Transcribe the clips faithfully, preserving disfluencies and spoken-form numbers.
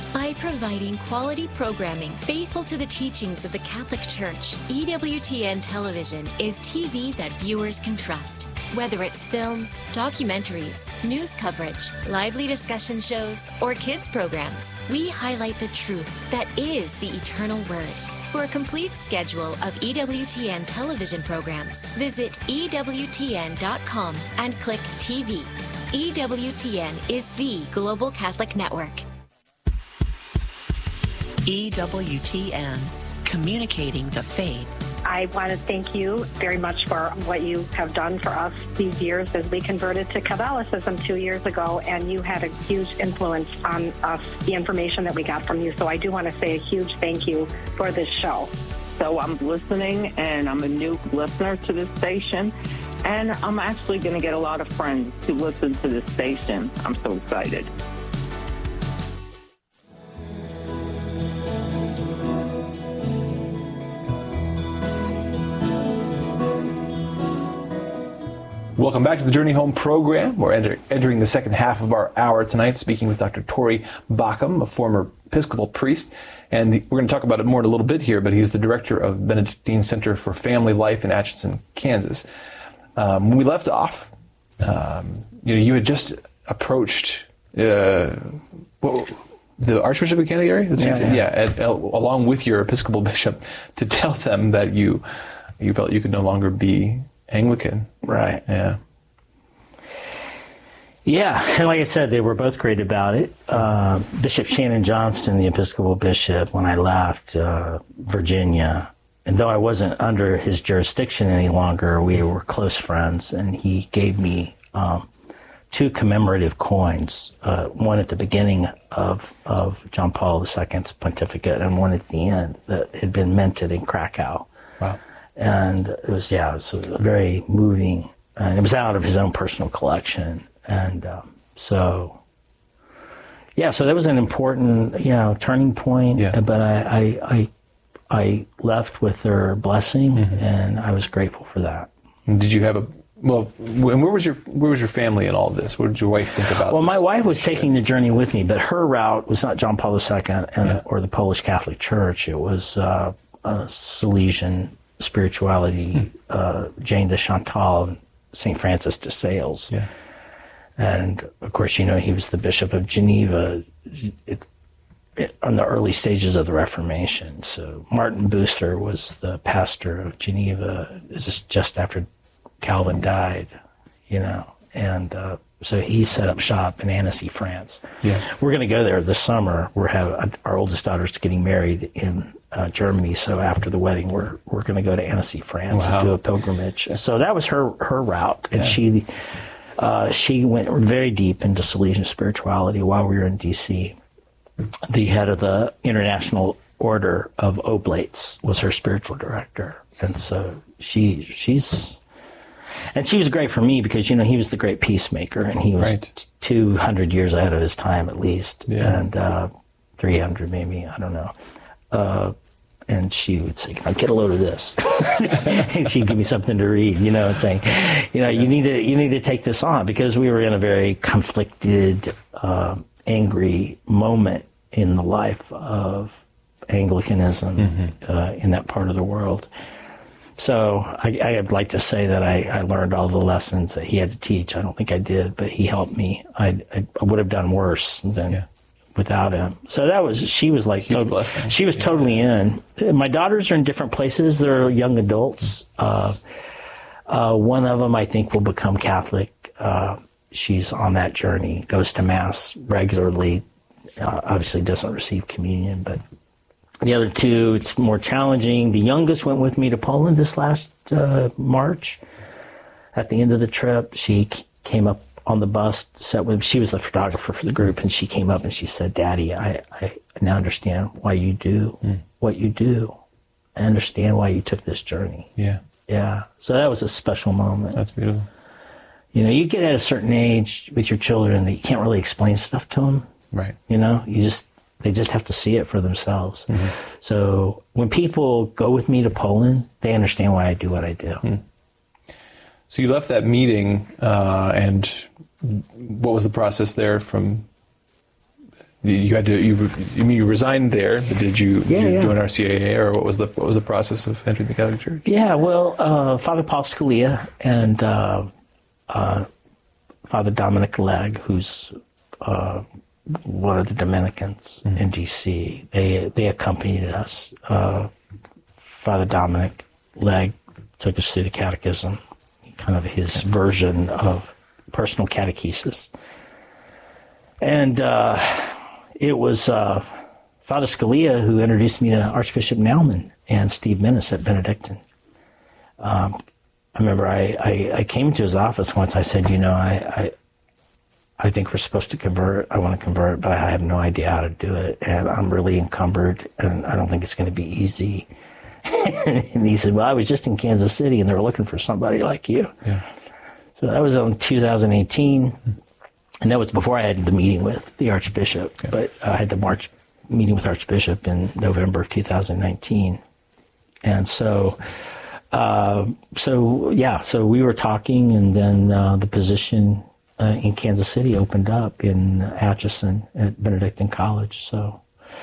By providing quality programming faithful to the teachings of the Catholic Church, E W T N Television is T V that viewers can trust. Whether it's films, documentaries, news coverage, lively discussion shows, or kids programs, we highlight the truth that is the eternal Word. For a complete schedule of E W T N television programs, visit E W T N dot com and click T V. E W T N is the Global Catholic Network. E W T N, communicating the faith. I want to thank you very much for what you have done for us these years as we converted to Catholicism two years ago, and you had a huge influence on us, the information that we got from you. So I do want to say a huge thank you for this show. So I'm listening, and I'm a new listener to this station, and I'm actually going to get a lot of friends to listen to this station. I'm so excited. Welcome back to the Journey Home program. We're enter- entering the second half of our hour tonight, speaking with Doctor Tori Bauckham, a former Episcopal priest. And we're going to talk about it more in a little bit here, but he's the director of Benedictine Center for Family Life in Atchison, Kansas. Um, when we left off, um, you know, you had just approached uh, what, the Archbishop of Canterbury? That's yeah, yeah. yeah at, uh, along with your Episcopal bishop, to tell them that you you felt you could no longer be Anglican. Right. Yeah. Yeah, and like I said, they were both great about it. Uh, Bishop Shannon Johnston, the Episcopal bishop, when I left uh, Virginia, and though I wasn't under his jurisdiction any longer, we were close friends, and he gave me um, two commemorative coins, uh, one at the beginning of, of John Paul the Second's pontificate and one at the end that had been minted in Krakow. Wow. And it was, yeah, it was very moving. And it was out of his own personal collection. And um, so, yeah, so that was an important, you know, turning point. Yeah. But I, I, I, I left with their blessing, mm-hmm. and I was grateful for that. And did you have a, well, and where was your where was your family in all of this? What did your wife think about Well, this? my wife was taking the journey with me, but her route was not John Paul the Second and, yeah. or the Polish Catholic Church. It was uh, a Salesian spirituality, hmm. uh, Jane de Chantal and Saint Francis de Sales. Yeah. And, of course, you know, he was the Bishop of Geneva it's, it, on the early stages of the Reformation. So Martin Bucer was the pastor of Geneva. This is just after Calvin died, you know. And uh, so he set up shop in Annecy, France. Yeah. We're going to go there this summer. We're have our oldest daughter's getting married in Uh, Germany, so after the wedding, we're we're going to go to Annecy, France, wow. and do a pilgrimage. So that was her her route, and yeah. she uh, she went very deep into Salesian spirituality while we were in D C. The head of the International Order of Oblates was her spiritual director, and so she she's and she was great for me because you know he was the great peacemaker, and he was right. two hundred years ahead of his time at least, yeah. and uh, three hundred maybe, I don't know. Uh, and she would say, "Now get a load of this," and she'd give me something to read, you know, and saying, "You know, you need to you need to take this on," because we were in a very conflicted, uh, angry moment in the life of Anglicanism mm-hmm. uh, in that part of the world. So I, I'd like to say that I, I learned all the lessons that he had to teach. I don't think I did, but he helped me. I, I, I would have done worse than. Yeah. Without him. So that was, she was like, totally, she was yeah. totally in. My daughters are in different places. They're young adults. Uh, uh, one of them, I think, will become Catholic. Uh, she's on that journey, goes to Mass regularly, uh, obviously doesn't receive communion, but the other two, it's more challenging. The youngest went with me to Poland this last uh, March. At the end of the trip, she came up on the bus, sat with, she was the photographer for the group, and she came up and she said, "Daddy, I, I now understand why you do mm. what you do. I understand why you took this journey." Yeah. Yeah. So that was a special moment. That's beautiful. You know, you get at a certain age with your children that you can't really explain stuff to them. Right. You know, you just, they just have to see it for themselves. Mm-hmm. So when people go with me to Poland, they understand why I do what I do. Mm. So you left that meeting, uh, and what was the process there from, you had to you you mean you resigned there, but did you, Yeah, did you yeah. join R C A A, or what was the what was the process of entering the Catholic Church? Yeah, well, uh, Father Paul Scalia and uh, uh, Father Dominic Legg, who's uh, one of the Dominicans mm-hmm. in D C, they they accompanied us. Uh, Father Dominic Legg took us through the catechism, kind of his version of personal catechesis. And uh, it was uh, Father Scalia who introduced me to Archbishop Naumann and Steve Minnis at Benedictine. Um, I remember I, I, I came to his office once. I said, you know, I, I I think we're supposed to convert. I want to convert, but I have no idea how to do it. And I'm really encumbered, and I don't think it's going to be easy. And he said, well, I was just in Kansas City, and they were looking for somebody like you. Yeah. So that was in two thousand eighteen. And that was before I had the meeting with the Archbishop, yeah. but I had the March meeting with Archbishop in November of two thousand nineteen. And so, uh, so yeah, so we were talking, and then uh, the position uh, in Kansas City opened up in Atchison at Benedictine College. So,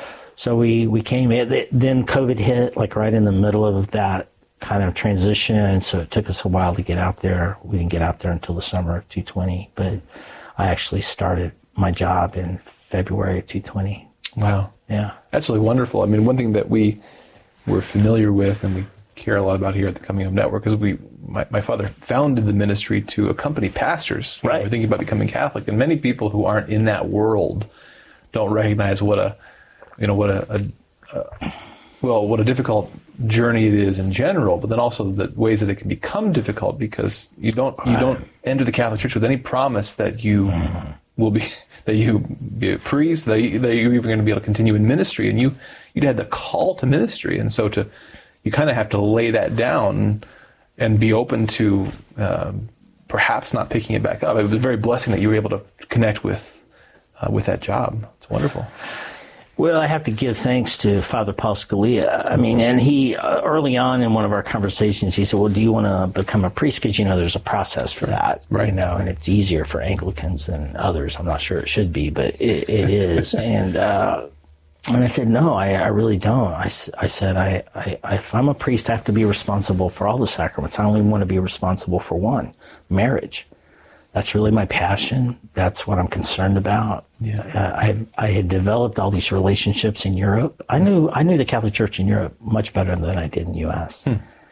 so we, we came in, then COVID hit like right in the middle of that kind of transition. So it took us a while to get out there. We didn't get out there until the summer of two twenty, but I actually started my job in February of two twenty. Wow. Yeah. That's really wonderful. I mean, one thing that we were familiar with and we care a lot about here at the Coming Home Network is we, my, my father founded the ministry to accompany pastors who right. were thinking about becoming Catholic. And many people who aren't in that world don't recognize what a, you know, what a, a, a well, what a difficult journey it is in general, but then also the ways that it can become difficult because you don't you don't enter the Catholic Church with any promise that you mm. will be that you be a priest, that, you, that you're even going to be able to continue in ministry, and you you'd had the call to ministry, and so to you kind of have to lay that down and be open to um, perhaps not picking it back up. It was a very blessing that you were able to connect with uh, with that job. It's wonderful. Well, I have to give thanks to Father Paul Scalia. I mean, and he, uh, early on in one of our conversations, he said, well, do you want to become a priest? Because, you know, there's a process for that, right. you know, and it's easier for Anglicans than others. I'm not sure it should be, but it, it is. and uh, and I said, no, I, I really don't. I, I said, I, I, if I'm a priest, I have to be responsible for all the sacraments. I only want to be responsible for one, marriage. That's really my passion. That's what I'm concerned about. Yeah. Uh, I I had developed all these relationships in Europe. I knew I knew the Catholic Church in Europe much better than I did in the U S Hmm.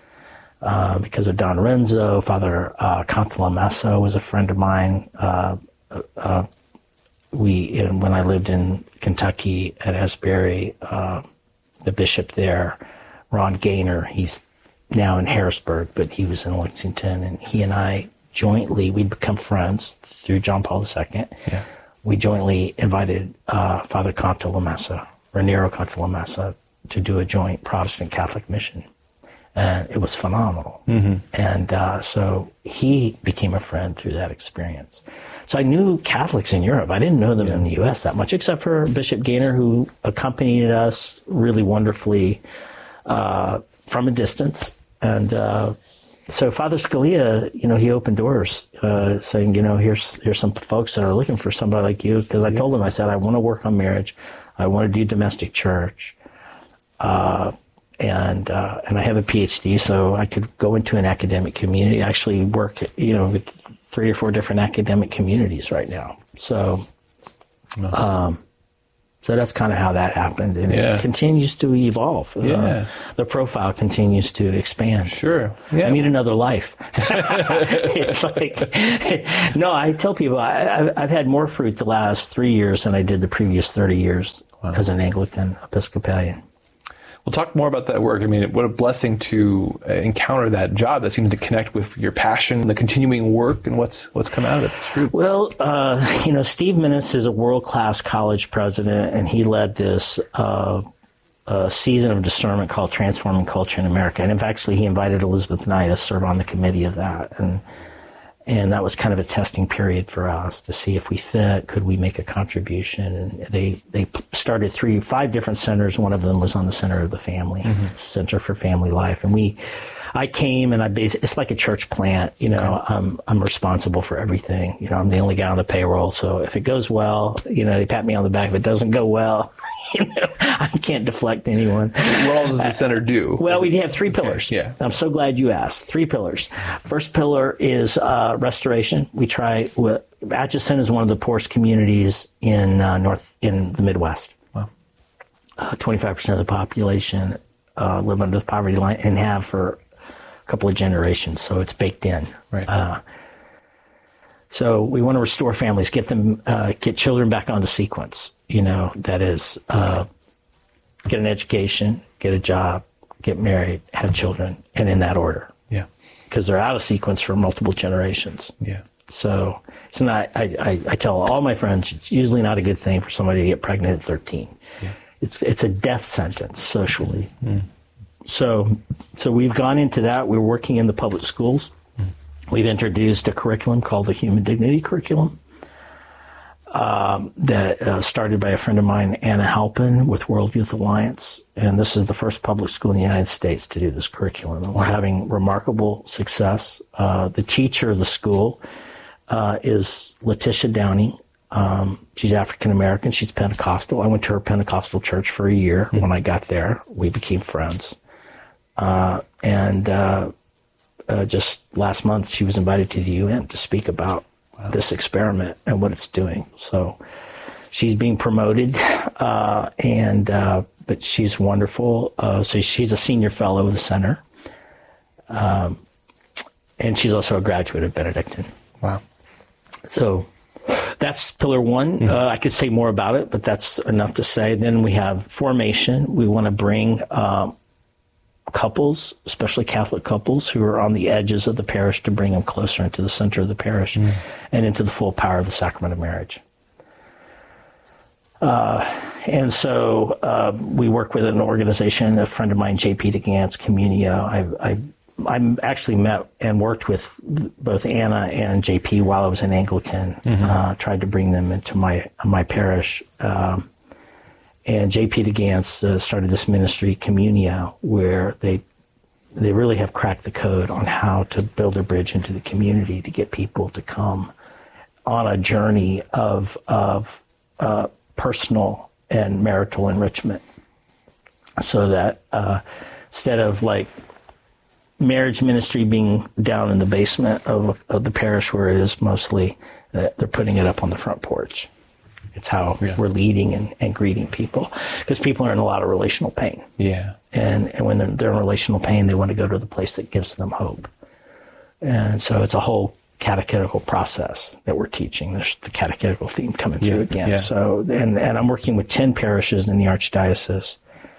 Uh, because of Don Renzo, Father uh, Cantalamessa was a friend of mine. Uh, uh, we and when I lived in Kentucky at Asbury, uh, the bishop there, Ron Gaynor, he's now in Harrisburg, but he was in Lexington, and he and I jointly, we'd become friends through John Paul the Second. Yeah. We jointly invited uh, Father Cantalamessa, Raniero Cantalamessa, to do a joint Protestant Catholic mission. And it was phenomenal. Mm-hmm. And uh, so he became a friend through that experience. So I knew Catholics in Europe. I didn't know them yeah. in the U S that much, except for Bishop Gaynor, who accompanied us really wonderfully uh, from a distance. And uh, so Father Scalia, you know, he opened doors, uh, saying, you know, here's here's some folks that are looking for somebody like you. Because I yeah. told him, I said, I want to work on marriage. I want to do domestic church. Uh, and uh, and I have a P H D, so I could go into an academic community. I actually work, you know, with three or four different academic communities right now. So, um, so that's kind of how that happened, and yeah. it continues to evolve. Yeah, uh, the profile continues to expand. Sure, yeah. I need another life. It's like, no, I tell people I, I've had more fruit the last three years than I did the previous thirty years wow. as an Anglican Episcopalian. We'll talk more about that work. I mean, what a blessing to encounter that job that seems to connect with your passion, the continuing work, and what's what's come out of it. That's true. Well, uh, you know, Steve Minnis is a world-class college president, and he led this uh, uh, season of discernment called Transforming Culture in America. And in fact, actually, he invited Elizabeth Nye to serve on the committee of that. And and that was kind of a testing period for us to see if we fit, could we make a contribution. And they, they started three, five different centers. One of them was on the Center of the Family, mm-hmm. Center for Family Life. And we, I came and I basically, it's like a church plant, you know, okay. I'm, I'm responsible for everything. You know, I'm the only guy on the payroll. So if it goes well, you know, they pat me on the back. If it doesn't go well, you know, I can't deflect anyone. What all does the center do? Well, we have three pillars. Okay. Yeah. I'm so glad you asked. Three pillars. First pillar is uh, restoration. We try, with, Atchison is one of the poorest communities in uh, North, in the Midwest. Wow. Uh, twenty-five percent of the population uh, live under the poverty line and have for a couple of generations, so it's baked in. Right. Uh, so we want to restore families, get them, uh, get children back onto sequence. You know, that is, uh, get an education, get a job, get married, have children, and in that order. Yeah. Because they're out of sequence for multiple generations. Yeah. So it's not, I, I, I tell all my friends, it's usually not a good thing for somebody to get pregnant at thirteen. Yeah. It's, it's a death sentence socially. Mm. So, so we've gone into that. We're working in the public schools. Mm. We've introduced a curriculum called the Human Dignity Curriculum. Um, that uh, started by a friend of mine, Anna Halpin, with World Youth Alliance. And this is the first public school in the United States to do this curriculum. And we're having remarkable success. Uh, the teacher of the school uh, is Letitia Downey. Um, she's African-American. She's Pentecostal. I went to her Pentecostal church for a year. Mm-hmm. When I got there, we became friends. Uh, and uh, uh, just last month, she was invited to the U N to speak about Wow. this experiment and what it's doing. So she's being promoted, uh, and uh, but she's wonderful. Uh, so she's a senior fellow of the center, um, and she's also a graduate of Benedictine. Wow. So that's pillar one. Mm-hmm. Uh, I could say more about it, but that's enough to say. Then we have formation. We want to bring um, couples, especially Catholic couples who are on the edges of the parish, to bring them closer into the center of the parish mm. and into the full power of the sacrament of marriage. Uh, and so uh, we work with an organization, a friend of mine, J P DeGance, Communio. I, I, I actually met and worked with both Anna and J P while I was an Anglican, mm-hmm. uh, tried to bring them into my, my parish. Um, And J P DeGance uh, started this ministry, Communio, where they they really have cracked the code on how to build a bridge into the community to get people to come on a journey of of uh, personal and marital enrichment, so that uh, instead of like marriage ministry being down in the basement of of the parish where it is mostly, uh, they're putting it up on the front porch. It's how yeah. we're leading and, and greeting people, because people are in a lot of relational pain. Yeah. And, and when they're, they're in relational pain, they want to go to the place that gives them hope. And so it's a whole catechetical process that we're teaching. There's the catechetical theme coming through yeah. again. Yeah. So, and, and I'm working with ten parishes in the Archdiocese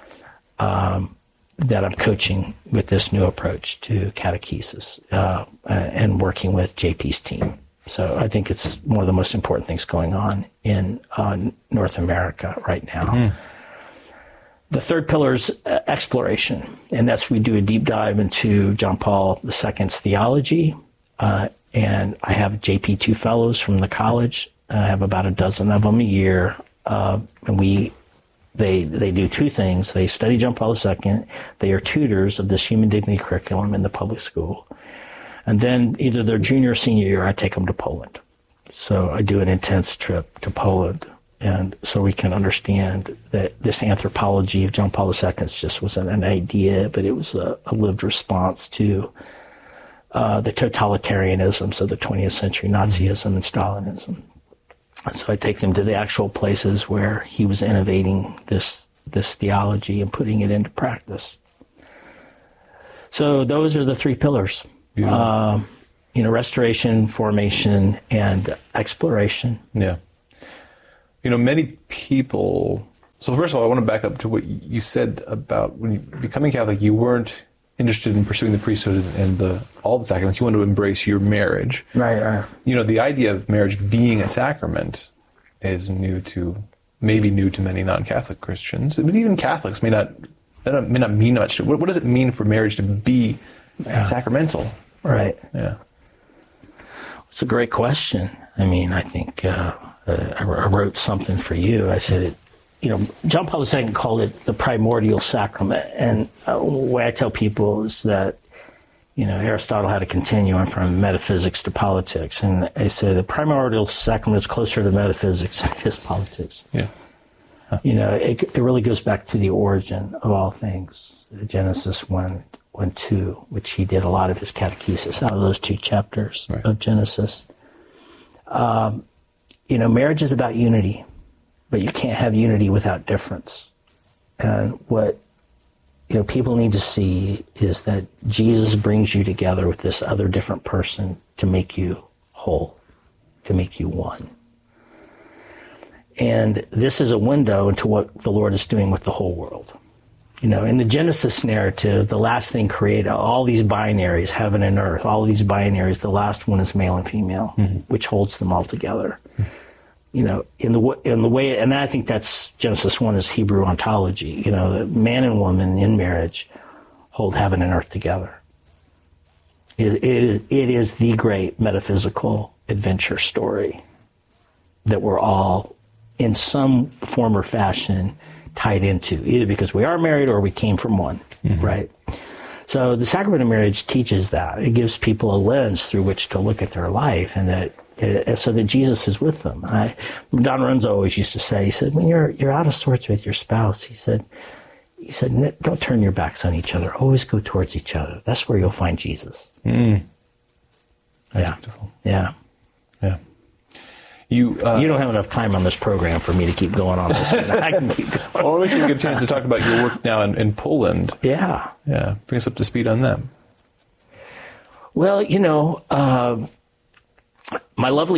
um, that I'm coaching with this new approach to catechesis uh, and working with J P's team. So I think it's one of the most important things going on in uh, North America right now. Mm-hmm. The third pillar is uh, exploration, and that's we do a deep dive into John Paul the Second's theology, uh, and I have J P two fellows from the college. I have about a dozen of them a year, uh, and we they they do two things. They study John Paul the Second. They are tutors of this Human Dignity curriculum in the public school. And then either their junior or senior year, I take them to Poland. So I do an intense trip to Poland. And so we can understand that this anthropology of John Paul the Second just wasn't an idea, but it was a, a lived response to uh, the totalitarianisms of the twentieth century, Nazism and Stalinism. And so I take them to the actual places where he was innovating this this theology and putting it into practice. So those are the three pillars. Yeah. Um, you know, restoration, formation, and exploration. Yeah. You know, many people... So first of all, I want to back up to what you said about when you becoming Catholic, you weren't interested in pursuing the priesthood and the all the sacraments. You wanted to embrace your marriage. Right, right. You know, the idea of marriage being a sacrament is new to, maybe new to many non-Catholic Christians. But even Catholics may not, that may not mean much. What, what does it mean for marriage to be yeah. sacramental? Right. Yeah. It's a great question. I mean, I think uh, uh, I wrote something for you. I said, it, you know, John Paul the Second called it the primordial sacrament. And uh, the way I tell people is that, you know, Aristotle had a continuum from metaphysics to politics. And I say the primordial sacrament is closer to metaphysics than it is politics. Yeah. Huh. You know, it, it really goes back to the origin of all things. Genesis one, one, two, which he did a lot of his catechesis out of those two chapters right. of Genesis. Um, you know, marriage is about unity, but you can't have unity without difference. And what, you know, people need to see is that Jesus brings you together with this other different person to make you whole, to make you one. And this is a window into what the Lord is doing with the whole world. You know, in the Genesis narrative, the last thing created, all these binaries, heaven and earth, all these binaries, the last one is male and female, mm-hmm. which holds them all together. Mm-hmm. You know, in the in the way, and I think that's Genesis one is Hebrew ontology. You know, the man and woman in marriage hold heaven and earth together. It, it, it is the great metaphysical adventure story that we're all, in some form or fashion, tied into, either because we are married or we came from one, mm-hmm. right? So the sacrament of marriage teaches that. It gives people a lens through which to look at their life, and that uh, so that Jesus is with them. I, Don Renzo always used to say, he said, when you're you're out of sorts with your spouse, he said, he said, don't turn your backs on each other. Always go towards each other. That's where you'll find Jesus. Mm. That's yeah, beautiful. yeah, yeah. You, uh, you don't have enough time on this program for me to keep going on this one. I can keep going. Well, we should get a chance to talk about your work now in, in Poland. Yeah. Yeah. Bring us up to speed on that. Well, you know, uh, my lovely